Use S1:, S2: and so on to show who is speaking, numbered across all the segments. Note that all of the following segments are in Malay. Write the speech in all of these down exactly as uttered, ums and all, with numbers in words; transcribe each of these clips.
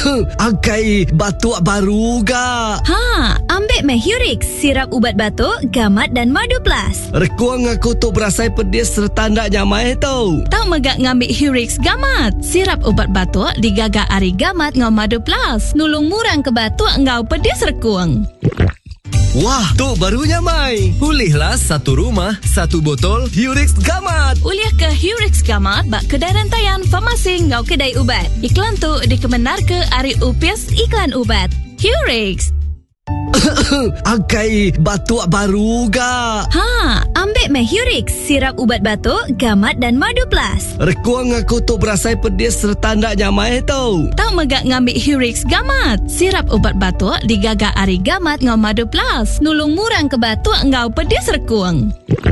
S1: Angkai batuk baru ga?
S2: Ha, ambil Mehurix, sirap ubat batuk, gamat dan madu plus.
S1: Rekuang aku tu berasai pedis serta ndak nyamai tau.
S2: Tak megak ngambil Hurix gamat. Sirap ubat batuk digagak ari gamat ngau madu plus. Nulung murang ke batuk ngau pedis rekuang.
S1: Wah, tu barunya mai. Pulihlah satu rumah, satu botol Hurix Gamat.
S2: Uliah ke Hurix Gamat bak kedai rantaian farmasi ngau kedai ubat. Iklan tu dikebenar ke Ari Upias Iklan Ubat. Hurix.
S1: Angkai batuk baru ga?
S2: Ha, ambil Mehurix, sirap ubat batuk, gamat dan madu plus.
S1: Rekuang aku tu berasai pedis serta ndak nyamai tau.
S2: Tak megak ngambil Hurix gamat. Sirap ubat batuk digagak ari gamat ngau madu plus. Nulung murang ke batuk ngau pedis rekuang.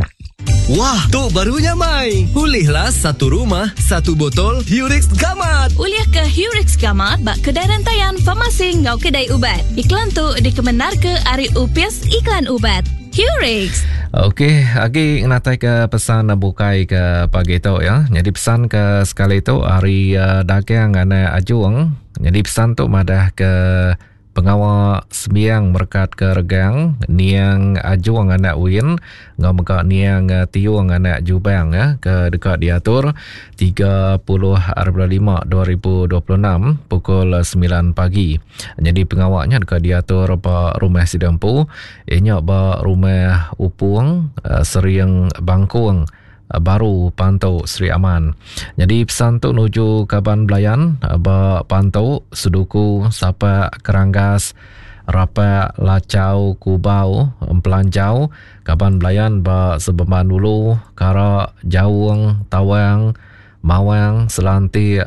S1: Wah, tu barunya mai. Pulihlah satu rumah, satu botol Hurix Gamat.
S2: Uliah ke Hurix Gamat bak kedai rantaian farmasi ngau kedai ubat. Iklan tu dikebenar ke Ari Upias Iklan Ubat. Hurix.
S3: Okey, lagi natai ke pesan bukai ke pagi tu ya. Jadi pesan ke sekali tu hari uh, dagang ana ajuang. Jadi pesan tu madah ke pengawal sembiang berkat ke regang niang ajuang anak win ngau meka niang uh, tiung anak jubang ya ke dekat diatur tiga puluh lima dua ribu dua puluh enam pukul sembilan pagi. Jadi pengawalnya dekat diatur ba rumah Sidampu, ianya ba rumah Upung uh, Seriang Bangkuang baru Pantau Sri Aman. Jadi pesan tu nuju Kaban Belayan ba Pantau Suduku Sapa Keranggas Rapa Lacau Kubau Pelanjau Kaban Belayan ba Sebeman Dulu Kara Jawang Tawang Mawang Selantik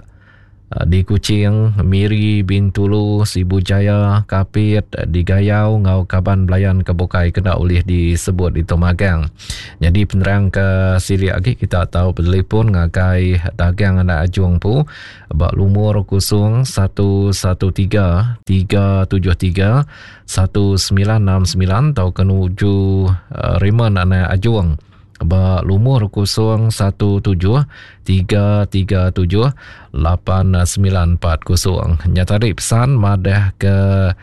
S3: di Kuching, Miri, Bintulu, Sibujaya, Kapit, di Gayau, Ngau Kaban Belayan Kebukai kena ulih disebut di Tomagang. Jadi penerang ke siri lagi kita tahu telefon ngagai dagang anak ajuang pu bak lumur kusung satu satu tiga tiga tujuh tiga satu sembilan enam sembilan tau kenuju uh, Riman anak ajuang ba lumur kusung satu tujuh tiga tiga tujuh lapan sembilan empat kusung. Nyata di pesan madah ke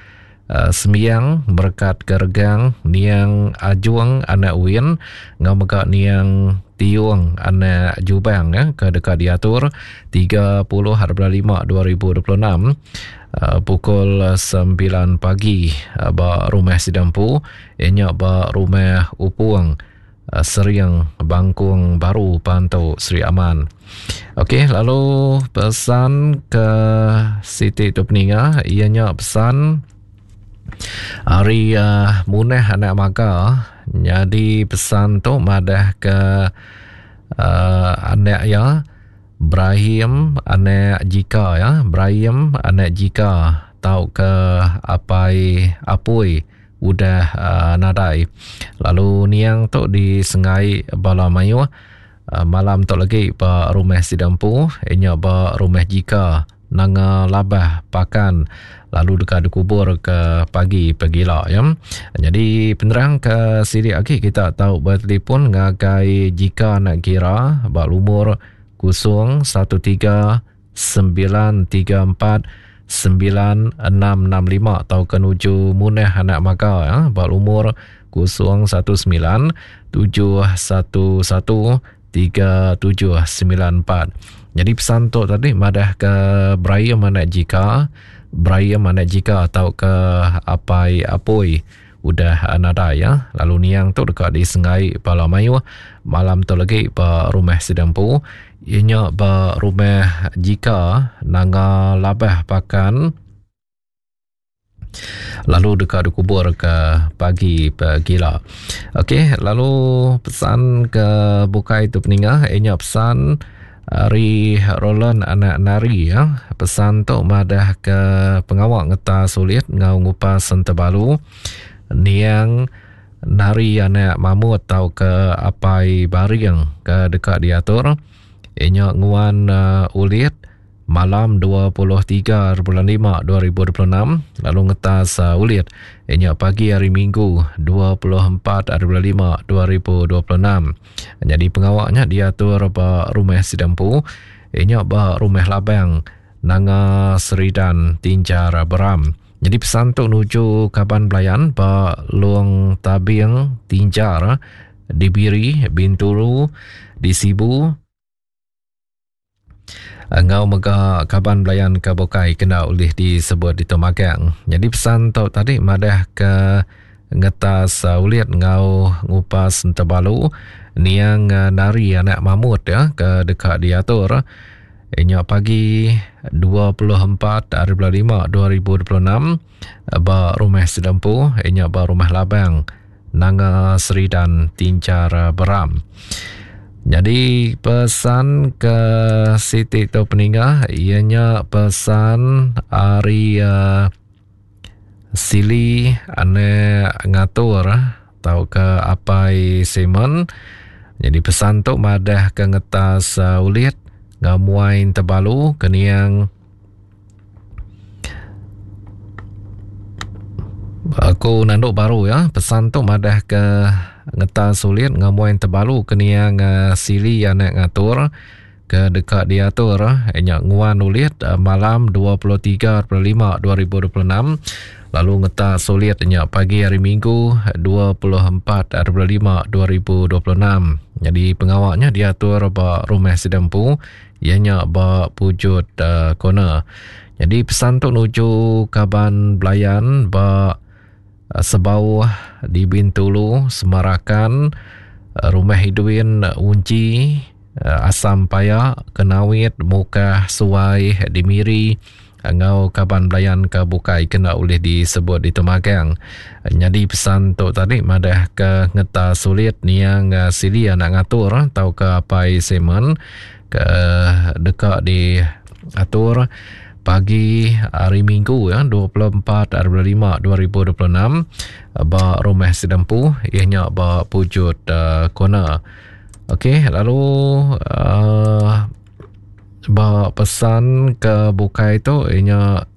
S3: uh, sembiang berkat gergang niang ajuang anak win ngau meka niang tiung anak jubang ya ke dekat diatur tiga puluh lima dua ribu dua puluh enam uh, pukul sembilan pagi uh, ba rumah Sidampu ianya ba rumah Upuang Seriang Bangkuang baru Pantau Sri Aman. Okey, lalu pesan ke Siti Tupninga, ianya pesan hari uh, muneh anak maka. Jadi pesan tu madah ke uh, anak ya Ibrahim anak Jika ya, Ibrahim anak Jika tau ke apai apui udah uh, nadai. Lalu niang tu disengai bala mayu uh, malam tu lagi ba rumah Sidampu inya ba rumah Jika nanga labah pakan lalu dekat dikubur ke pagi pagila ya. Jadi penerang ke sini lagi kita tahu bertelefon ngagai Jika nak kira ba lumur kusung satu tiga sembilan tiga empat sembilan enam enam lima atau kenuju muneh anak maka ya, bak umur kusung satu sembilan tujuh satu satu tiga tujuh sembilan empat. Jadi pesan tu tadi madah ke Ibrahim anak Jika, Ibrahim anak Jika atau ke apai apoi udah nada ya. Lalu niang tu dekat di Sengai Palamayu malam tu lagi ba rumah Sidampu ianya ba rumah Jika nanga labah pakan lalu dekat dikubur ke pagi pagila. Okey, lalu pesan ke bukai tu peningah ianya pesan Ari Roland anak nari ya. Pesan tu madah ke pengawal ngeta sulit ngau ngupas sentebalu niang nari anak mamut tau ke apai bariang ke dekat diatur ianya nguan uh, ulit malam dua puluh tiga bulan lima dua ribu dua puluh enam lalu ngetas uh, ulit ianya pagi hari Minggu dua puluh empat bulan lima dua ribu dua puluh enam. Jadi pengawalnya diatur ba rumah Sidampu ianya ba rumah labang Nanga Seridan Tinjar Beram. Jadi pesan tu nuju Kaban Belayan ba Luang Tabing Tinjar di Biri, Bintulu, di Sibu. Ngau mega Kaban Belayan ke Bokai kena ulih disebut di Tomagang. Jadi pesan tu tadi madah ke ngetas uh, uliat ngau ngupas Tebalu niang uh, nari anak mamut ya ke dekat diatur. Inya pagi dua puluh empat hari bulan lima dua ribu dua puluh enam ba Rumah Sedempu, inya ba Rumah Labang Nanga Seridan Tinjar Beram. Jadi pesan ke Siti tu peningah ianya pesan hari uh, sili ane ngatur tau ke apai semen. Jadi pesan tu madah ke ngetas uh, ulit ngamuain Tebalu keniang aku nanduk baru ya. Pesan tu madah ke ngetas ulit ngamuain Tebalu keniang uh, sili ane ngatur ke dekat diatur enya nguan ulit uh, malam dua puluh tiga bulan lima dua ribu dua puluh enam. Lalu ngetas ulit enya pagi hari Minggu dua puluh empat hari bulan lima dua ribu dua puluh enam. Jadi pengawaknya diatur ba Rumah Sedempu, ianya ba Pujut uh, Kona. Jadi pesan tu nuju Kaban Belayan ba uh, Sebau di Bintulu, Semarakan, uh, Rumah Hiduin Unci, uh, Asam Paya, Kenawit, Muka Suai di Miri. Ngau Kaban Belayan ke Bukai kena boleh disebut di Tomagang. Jadi pesan tu tadi madah ke ngeta sulit niang uh, sili nak ngatur tau ke apai semen ke dekat di atur pagi hari Minggu ya dua puluh empat hari bulan lima dua ribu dua puluh enam ba Rumah Sedempu ianya ba Pujut uh, Kona. Okey, lalu uh, ba pesan ke Bukai tu ianya